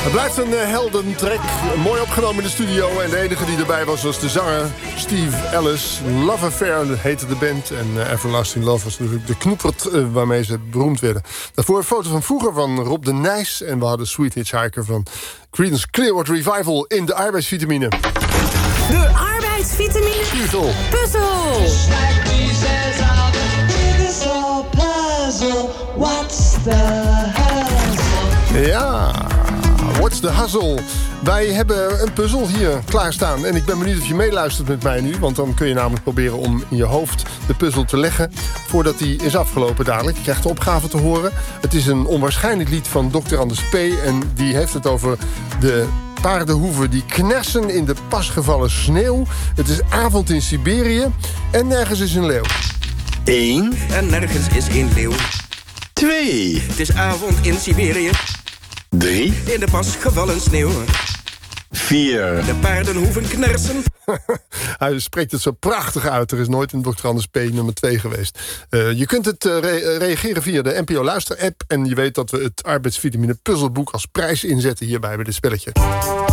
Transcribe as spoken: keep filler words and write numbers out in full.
Het blijft een uh, heldentrek. Mooi opgenomen in de studio. En de enige die erbij was, was de zanger Steve Ellis. Love Affair heette de band. En uh, Everlasting Love was natuurlijk de knoepert uh, waarmee ze beroemd werden. Daarvoor een foto van vroeger van Rob de Nijs. En we hadden Sweet Hitchhiker van Creedence Clearwater Revival in de arbeidsvitamine. De arbeidsvitamine Puzzel. Puzzel. Ja, what's the hustle? Wij hebben een puzzel hier klaarstaan. En ik ben benieuwd of je meeluistert met mij nu. Want dan kun je namelijk proberen om in je hoofd de puzzel te leggen voordat die is afgelopen dadelijk. Je krijgt de opgave te horen. Het is een onwaarschijnlijk lied van dokter Anders P. En die heeft het over de paardenhoeven die knersen in de pasgevallen sneeuw. Het is avond in Siberië. En nergens is een leeuw. Eén. En nergens is een leeuw. Twee. Het is avond in Siberië. Drie. In de pas gevallen sneeuw. Vier. De paardenhoeven knersen. Hij spreekt het zo prachtig uit. Er is nooit een dokter Anders P. nummer twee geweest. Uh, je kunt het uh, re- reageren via de N P O Luister-app. En je weet dat we het arbeidsvitamine puzzelboek als prijs inzetten hierbij bij dit spelletje.